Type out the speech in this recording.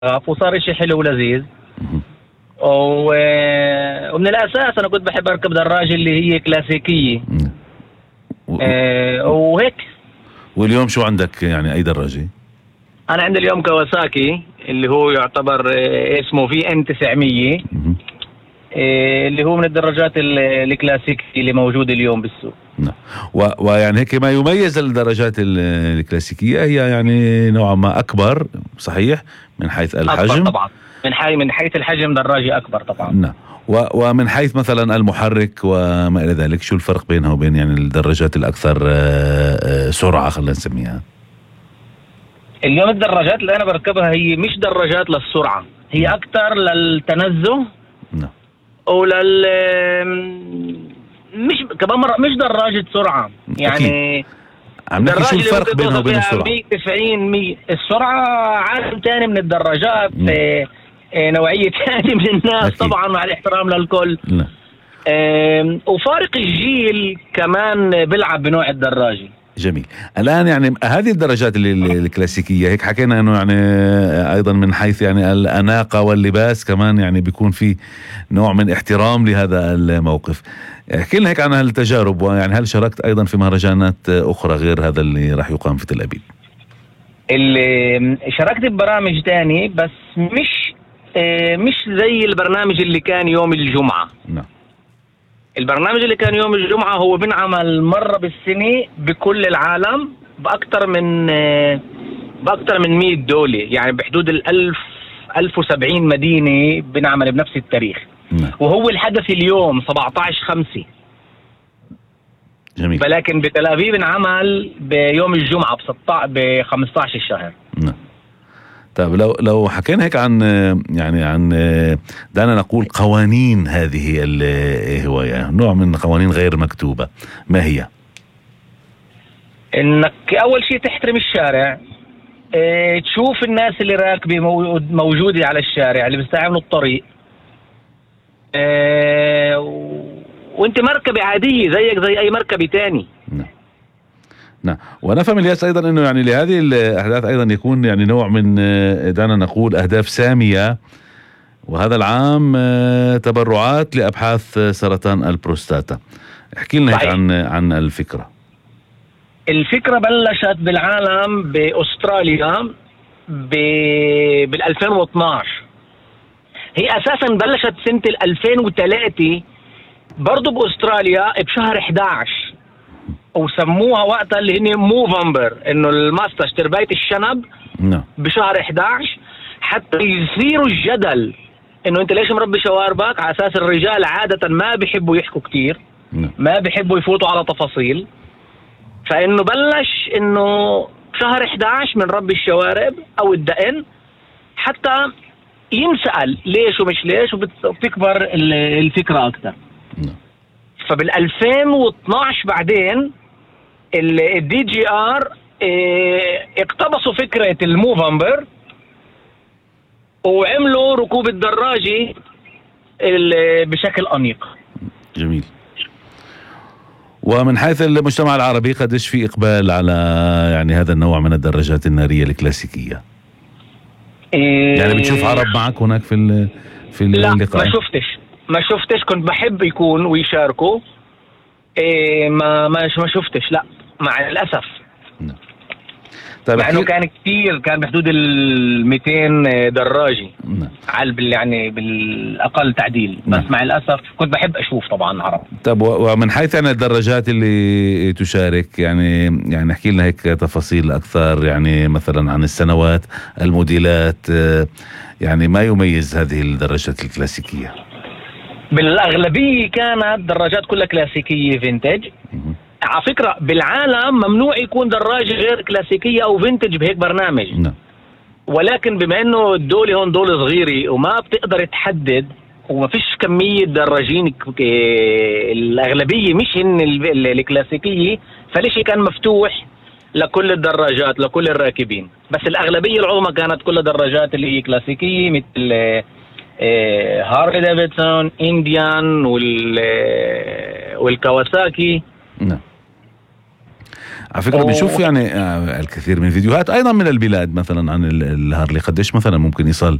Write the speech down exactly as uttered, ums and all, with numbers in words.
وصار اشي حلو ولذيذ. ومن الاساس انا كنت بحب اركب دراجة اللي هي كلاسيكية. و... أه وهيك. واليوم شو عندك يعني اي دراجة؟ انا عندي اليوم كواساكي اللي هو يعتبر اسمه في ان تسعمية، اللي هو من الدراجات الكلاسيكية اللي موجودة اليوم بالسوق. نعم. ويعني هيك ما يميز الدراجات الكلاسيكية هي يعني نوعا ما أكبر، صحيح، من حيث الحجم. أكبر طبعا، من حيث من حيث الحجم دراجة أكبر طبعا. نعم. ومن حيث مثلا المحرك وما إلى ذلك، شو الفرق بينها وبين يعني الدراجات الأكثر سرعة خلينا نسميها؟ اليوم الدراجات اللي أنا بركبها هي مش دراجات للسرعة، هي أكثر للتنزه. نعم. ولل مش كمان مرة مش دراجة سرعة يعني. عم نحكي شو الفرق بينها وبين السرعة؟ مية وتسعين مية السرعة عالم تاني من الدراجات، اه نوعية تاني من الناس. أكيد. طبعا مع الاحترام للكل. لا. اه وفارق الجيل كمان بيلعب بنوع الدراجة. جميل. الآن يعني هذه الدراجات الكلاسيكية هيك حكينا انه يعني ايضا من حيث يعني الاناقة واللباس كمان يعني بيكون في نوع من احترام لهذا الموقف. احكي لنا هيك عن هالتجارب، ويعني هل شاركت ايضا في مهرجانات اخرى غير هذا اللي راح يقام في تل ابيب؟ اللي شاركت ببرامج تاني بس مش مش زي البرنامج اللي كان يوم الجمعة. نعم. البرنامج اللي كان يوم الجمعة هو بنعمل مرة بالسنة بكل العالم بأكتر من بأكتر من مية دولة، يعني بحدود الألف ألف وسبعين مدينة بنعمل بنفس التاريخ. نعم. وهو الحدث اليوم سبعة عشر خمسة. جميل. ولكن بتل أبيب انعمل بيوم الجمعة ب خمسة عشر الشهر. نعم. طيب لو لو حكينا هيك عن يعني عن دعنا نقول قوانين هذه الهواية، نوع من قوانين غير مكتوبة، ما هي؟ انك اول شيء تحترم الشارع، اه تشوف الناس اللي راكبة موجودة على الشارع اللي بيستعملوا الطريق، اه وانت مركبة عادية زيك زي اي مركبة تاني. نعم. نعم. ونفهم الياس ايضا انه يعني لهذه الاحداث ايضا يكون يعني نوع من دعنا نقول اهداف سامية، وهذا العام تبرعات لابحاث سرطان البروستاتا. احكي لنا هيك عن عن الفكرة. الفكرة بلشت بالعالم باستراليا بال ألفين واثناشر. هي اساسا بلشت سنة ألفين وثلاثة برضو باستراليا بشهر احد عشر، وسموها وقتها اللي هي موفمبر، انه الماستش ترباية الشنب. نعم. بشهر احد عشر حتى يثيروا الجدل انه انت ليش مربي شواربك، على اساس الرجال عادة ما بيحبوا يحكوا كتير. نعم. ما بيحبوا يفوتوا على تفاصيل، فانه بلش انه شهر احد عشر من ربي الشوارب او الدقن حتى ينسأل ليش ومش ليش، وبتكبر الفكرة اكتر. نعم. فبال ألفين واثناشر بعدين الدي جي ار اقتبسوا فكرة الموفمبر وعملوا ركوب الدراجة بشكل أنيق. جميل. ومن حيث المجتمع العربي قديش في إقبال على يعني هذا النوع من الدراجات النارية الكلاسيكية؟ إيه يعني بتشوف عرب معك هناك في ال في اللقاء؟ لا اللقاء؟ ما شفتش ما شفتش كنت بحب يكون ويشاركوا. إيه ما ما ما شفتش، لا مع الأسف. نعم. طيب مع انه كان كتير، كان بحدود ال مئتين دراجة. نعم. على بال يعني بالاقل تعديل. بس نعم. مع الاسف كنت بحب اشوف طبعا عرب. طب ومن حيث يعني الدراجات اللي تشارك، يعني يعني احكي لنا هيك تفاصيل اكثر، يعني مثلا عن السنوات، الموديلات، يعني ما يميز هذه الدراجات الكلاسيكية؟ بالاغلبية كانت دراجات كلها كلاسيكية فينتج. على فكرة بالعالم ممنوع يكون دراجة غير كلاسيكية أو فينتج بهيك برنامج. نعم. ولكن بما إنه الدولة هون دولة صغيرة وما بتقدر تحدد، وما فيش كمية دراجين، الأغلبية مش هن الكلاسيكية، فليش كان مفتوح لكل الدراجات لكل الراكبين. بس الأغلبية العظمى كانت كل الدراجات اللي هي كلاسيكية، مثل هارلي دافيدسون، إنديان والكواساكي. نعم. على فكرة بنشوف يعني الكثير من فيديوهات أيضا من البلاد مثلا عن الهارلي، قديش مثلا ممكن يصل